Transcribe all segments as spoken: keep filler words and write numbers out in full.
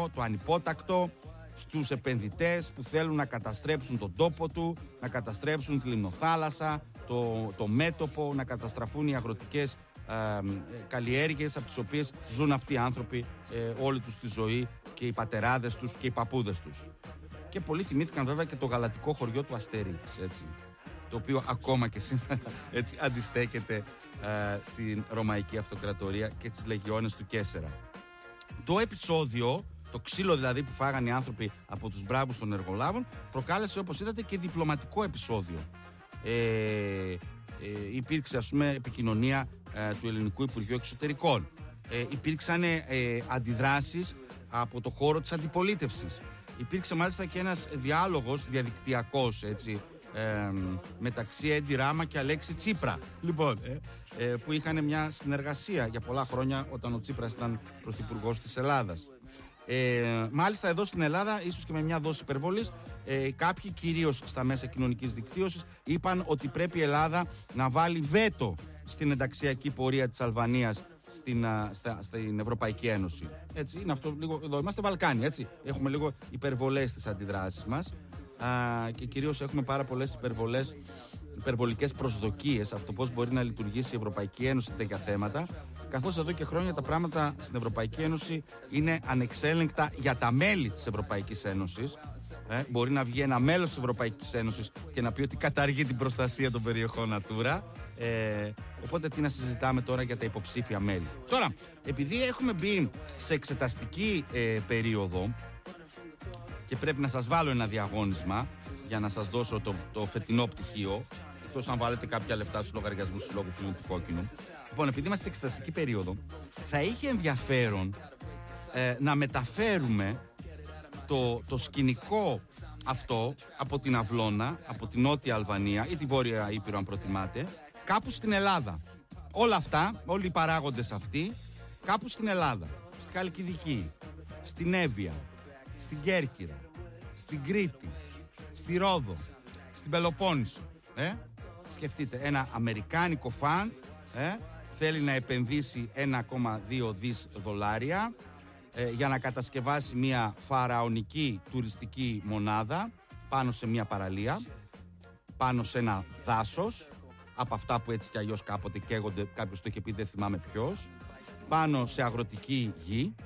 ανώδυνο, το ανυπότακτο στους επενδυτές που θέλουν να καταστρέψουν τον τόπο του, να καταστρέψουν τη λιμνοθάλασσα, το, το μέτωπο, να καταστραφούν οι αγροτικές ε, καλλιέργειες από τις οποίες ζουν αυτοί οι άνθρωποι ε, όλη τους τη ζωή, και οι πατεράδες τους και οι παππούδες τους. Και πολλοί θυμήθηκαν βέβαια και το γαλατικό χωριό του Αστέριξ, έτσι, το οποίο ακόμα και σήμερα έτσι, αντιστέκεται ε, στην Ρωμαϊκή Αυτοκρατορία και στις λεγιώνες του Κέσσερα. Το επεισόδιο, το ξύλο δηλαδή που φάγανε οι άνθρωποι από τους μπράβους των εργολάβων, προκάλεσε, όπως είδατε, και διπλωματικό επεισόδιο. Ε, ε, υπήρξε, ας πούμε, επικοινωνία ε, του Ελληνικού Υπουργείου Εξωτερικών. Ε, υπήρξαν ε, αντιδράσεις από το χώρο της αντιπολίτευσης. Υπήρξε μάλιστα και ένας διάλογος διαδικτυακός, έτσι, ε, μεταξύ Έντι Ράμα και Αλέξη Τσίπρα, λοιπόν, ε, ε, που είχαν μια συνεργασία για πολλά χρόνια όταν ο Τσίπρας ήταν πρωθυπουργός της Ελλάδας. Ε, μάλιστα εδώ στην Ελλάδα, ίσως και με μια δόση υπερβολής, ε, κάποιοι κυρίως στα μέσα κοινωνικής δικτύωσης είπαν ότι πρέπει η Ελλάδα να βάλει βέτο στην ενταξιακή πορεία της Αλβανίας στην, α, στα, στην Ευρωπαϊκή Ένωση. Έτσι, είναι αυτό λίγο, εδώ είμαστε Βαλκάνοι, έτσι, έχουμε λίγο υπερβολές στις αντιδράσεις μας, α, και κυρίως έχουμε πάρα πολλές υπερβολές, υπερβολικές προσδοκίες από το πώς μπορεί να λειτουργήσει η Ευρωπαϊκή Ένωση σε τέτοια θέματα, καθώς εδώ και χρόνια τα πράγματα στην Ευρωπαϊκή Ένωση είναι ανεξέλεγκτα για τα μέλη της Ευρωπαϊκής Ένωσης. Ε, μπορεί να βγει ένα μέλος της Ευρωπαϊκής Ένωσης και να πει ότι καταργεί την προστασία των περιοχών Natura. Ε, οπότε τι να συζητάμε τώρα για τα υποψήφια μέλη. Τώρα, επειδή έχουμε μπει σε εξεταστική ε, περίοδο και πρέπει να σας βάλω ένα διαγώνισμα για να σας δώσω το, το φετινό πτυχίο, εκτός αν βάλετε κάποια λεπτά στους λογαριασμούς του Λόγου Φίλου του Κόκκινου. Λοιπόν, επειδή είμαστε σε εξεταστική περίοδο, θα είχε ενδιαφέρον ε, να μεταφέρουμε το, το σκηνικό αυτό από την Αυλώνα, από την Νότια Αλβανία ή τη Βόρεια Ήπειρο, αν προτιμάτε, κάπου στην Ελλάδα. Όλα αυτά, όλοι οι παράγοντες αυτοί, κάπου στην Ελλάδα. Στη Χαλκιδική, στην Εύβοια, στην Κέρκυρα, στην Κρήτη, στη Ρόδο, στην Πελοπόννησο. Ε? Σκεφτείτε, ένα αμερικάνικο φαντ ε, θέλει να επενδύσει ένα κόμμα δύο δις δολάρια ε, για να κατασκευάσει μια φαραωνική τουριστική μονάδα πάνω σε μια παραλία, πάνω σε ένα δάσος, από αυτά που έτσι κι αλλιώς κάποτε καίγονται, κάποιος το είχε πει, δεν θυμάμαι ποιος, πάνω σε αγροτική γη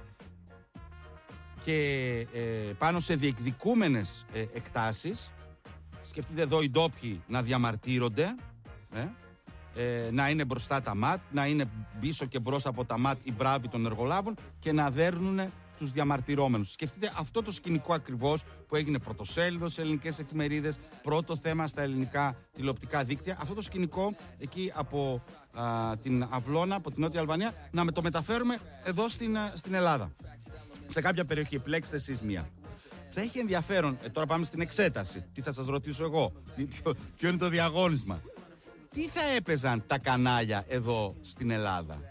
και ε, πάνω σε διεκδικούμενες ε, εκτάσεις. Σκεφτείτε εδώ οι ντόπιοι να διαμαρτύρονται, ε, ε, να είναι μπροστά τα ΜΑΤ, να είναι πίσω και μπρος από τα ΜΑΤ οι μπράβοι των εργολάβων και να δέρνουν τους διαμαρτυρόμενους. Σκεφτείτε αυτό το σκηνικό ακριβώς που έγινε πρωτοσέλιδο σε ελληνικές εφημερίδες, πρώτο θέμα στα ελληνικά τηλεοπτικά δίκτυα. Αυτό το σκηνικό εκεί από α, την Αυλώνα, από την Νότια Αλβανία, να με το μεταφέρουμε εδώ στην, α, στην Ελλάδα. Σε κάποια περιοχή, επιλέξτε εσείς μία. Θα έχει ενδιαφέρον, ε, τώρα πάμε στην εξέταση. Τι θα σας ρωτήσω εγώ, ποιο, ποιο είναι το διαγώνισμα. Τι θα έπαιζαν τα κανάλια εδώ στην Ελλάδα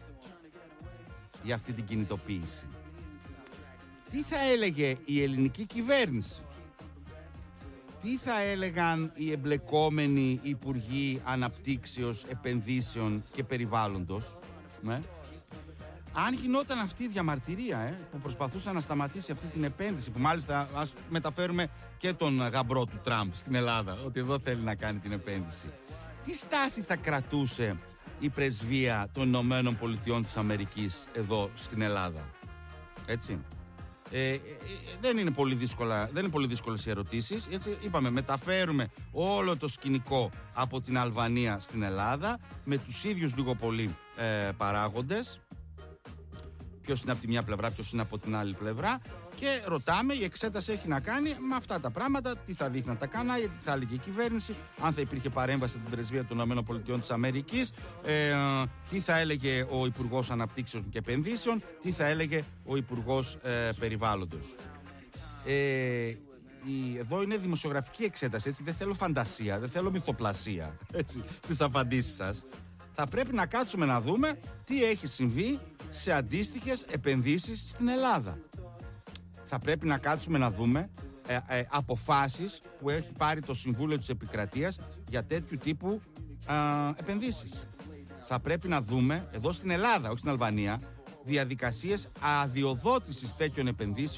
για αυτή την κινητοποίηση? Τι θα έλεγε η ελληνική κυβέρνηση? Τι θα έλεγαν οι εμπλεκόμενοι υπουργοί αναπτύξεως, επενδύσεων και περιβάλλοντος? Ναι. Αν γινόταν αυτή η διαμαρτυρία ε, που προσπαθούσαν να σταματήσει αυτή την επένδυση, που μάλιστα ας μεταφέρουμε και τον γαμπρό του Τραμπ στην Ελλάδα, ότι εδώ θέλει να κάνει την επένδυση, τι στάση θα κρατούσε η πρεσβεία των Ηνωμένων Πολιτειών της Αμερικής εδώ στην Ελλάδα? Έτσι. Ε, ε, ε, δεν είναι πολύ δύσκολα, δεν είναι πολύ δύσκολες οι ερωτήσεις. Έτσι, είπαμε, μεταφέρουμε όλο το σκηνικό από την Αλβανία στην Ελλάδα με τους ίδιους λίγο πολύ ε, παράγοντες. Ποιος είναι από τη μια πλευρά, ποιος είναι από την άλλη πλευρά. Και ρωτάμε, η εξέταση έχει να κάνει με αυτά τα πράγματα. Τι θα δείχναν τα κανάλια, τι θα έλεγε η κυβέρνηση, αν θα υπήρχε παρέμβαση στην πρεσβεία των ΗΠΑ, ε, τι θα έλεγε ο Υπουργός Αναπτύξεων και Επενδύσεων, τι θα έλεγε ο Υπουργός ε, Περιβάλλοντος. Ε, η, εδώ είναι δημοσιογραφική εξέταση, έτσι, δεν θέλω φαντασία, δεν θέλω μυθοπλασία έτσι, στις απαντήσεις σας. Θα πρέπει να κάτσουμε να δούμε τι έχει συμβεί σε αντίστοιχες επενδύσεις στην Ελλάδα. Θα πρέπει να κάτσουμε να δούμε ε, ε, αποφάσεις που έχει πάρει το Συμβούλιο της Επικρατείας για τέτοιου τύπου ε, επενδύσεις. Θα πρέπει να δούμε εδώ στην Ελλάδα, όχι στην Αλβανία, διαδικασίες αδειοδότησης τέτοιων επενδύσεων